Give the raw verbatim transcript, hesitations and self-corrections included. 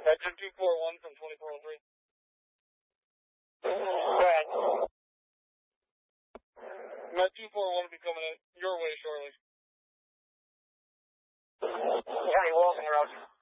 Engine two four one from twenty-four oh three. Go ahead. Met two four one will be coming in your way shortly. County Walton Road.